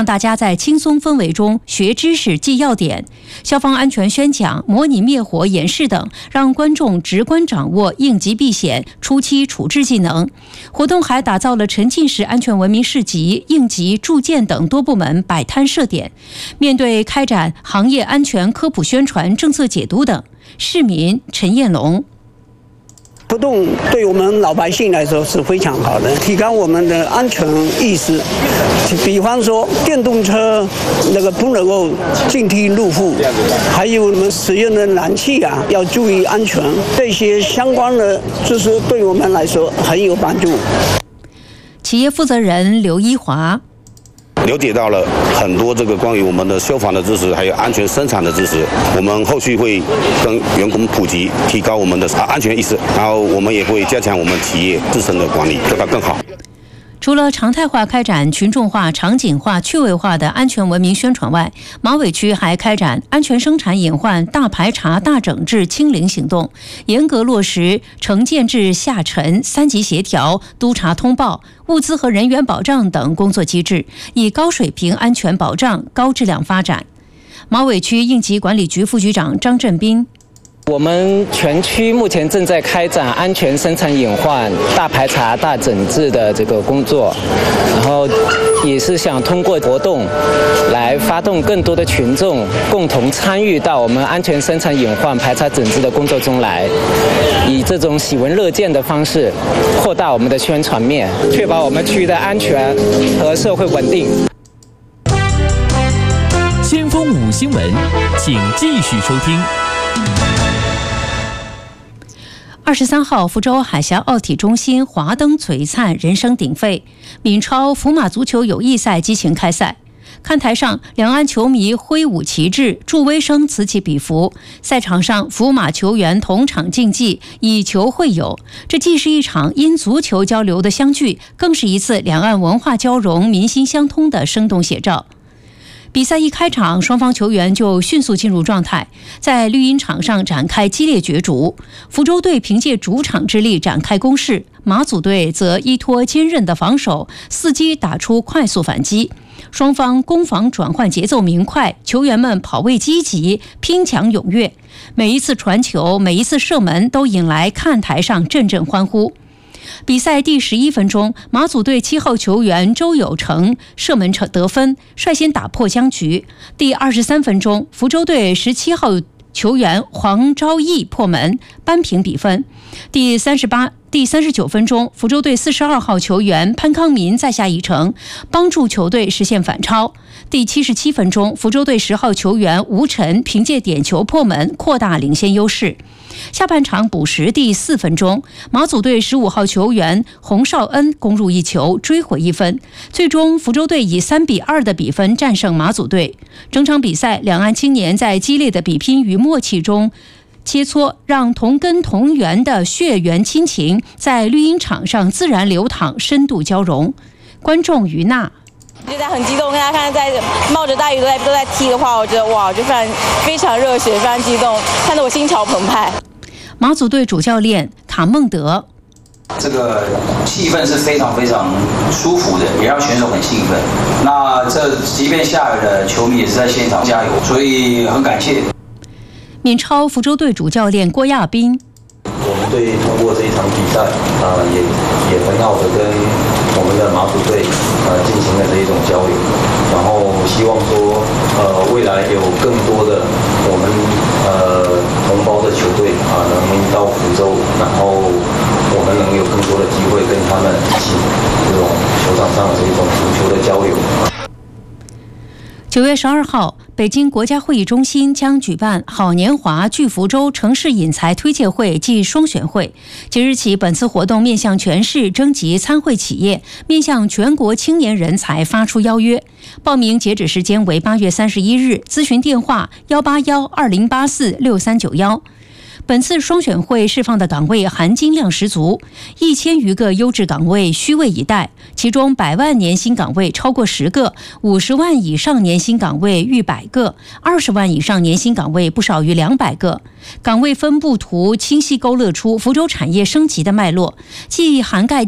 让大家在轻松氛围中学知识、记要点。消防安全宣讲、模拟灭火演示等，让观众直观掌握应急避险、初期处置技能。活动还打造了沉浸式安全文明市集、应急铸件等多部门摆摊设点。面对开展行业安全科普宣传、政策解读等，市民陈彦龙。 活动对我们老百姓来说是非常好的，提高我们的安全意识。比方说，电动车那个不能够进梯入户，还有我们使用的燃气啊，要注意安全。这些相关的知识对我们来说很有帮助。 企业负责人刘一华。 了解到了很多这个关于我们的消防的知识，还有安全生产的知识。我们后续会跟员工普及，提高我们的安全意识，然后我们也会加强我们企业自身的管理，做到更好。 除了常态化开展群众化、场景化、趣味化的安全文明宣传外，马尾区还开展安全生产隐患大排查、大整治、清零行动，严格落实承建至下沉3级协调、督查通报、物资和人员保障等工作机制，以高水平安全保障、高质量发展。马尾区应急管理局副局长张振斌。 我们全区目前正在开展安全生产隐患大排查、大整治的这个工作，然后也是想通过活动来发动更多的群众共同参与到我们安全生产隐患排查整治的工作中来，以这种喜闻乐见的方式扩大我们的宣传面，确保我们区的安全和社会稳定。 先锋5新闻，请继续收听。 23号，福州海峡奥体中心华灯璀璨，人声鼎沸，闽超福马足球友谊赛激情开赛。看台上，两岸球迷挥舞旗帜，助威声此起彼伏。赛场上，福马球员同场竞技，以球会友。这既是一场因足球交流的相聚，更是一次两岸文化交融、民心相通的生动写照。比赛一开场，双方球员就迅速进入状态，在绿茵场上展开激烈角逐。福州队凭借主场之力展开攻势，马祖队则依托坚韧的防守，伺机打出快速反击。双方攻防转换节奏明快，球员们跑位积极，拼抢踊跃。每一次传球，每一次射门，都引来看台上阵阵欢呼。比赛第11分钟，马祖队7号球员周有成射门得分，率先打破僵局。第23分钟，福州队17号球员黄昭义破门，扳平比分。第39分钟，福州队42号球员潘康民再下一城，帮助球队实现反超。第77分钟，福州队10号球员吴晨凭借点球破门，扩大领先优势。下半场补时第4分钟，马祖队15号球员洪绍恩攻入一球，追回1分。最终，福州队以3-2的比分战胜马祖队。整场比赛，两岸青年在激烈的比拼与默契中切磋，让同根同源的血缘亲情在绿茵场上自然流淌，深度交融。观众于娜。 现在很激动，大家看在冒着大雨都在踢的话，我觉得哇，就非常热血，非常激动，看得我心潮澎湃。 马祖队主教练卡孟德， 这个气氛是非常非常舒服的，也让选手很兴奋。那这即便下雨了，球迷也是在现场加油，所以很感谢。 闽超福州队主教练郭亚斌， 我们队通过这一场比赛，也很好的跟我们的马祖队进行了这一种交流，然后希望说未来有更多的我们同胞的球队能到福州，然后我们能有更多的机会跟他们一起这种球场上的这种足球的交流。 9月12号，北京国家会议中心将举办好年华聚福州城市引才推介会暨双选会。即日起，本次活动面向全市征集参会企业，面向全国青年人才发出邀约。报名截止时间为8月31日，咨询电话181-2084-6391。本次双选会释放的岗位含金量十足，1000余个优质岗位虚位以待，其中100万年薪岗位超过10个，50万以上年薪岗位逾100个，20万以上年薪岗位不少于200个。岗位分布图清晰勾勒出福州产业升级的脉络，既涵盖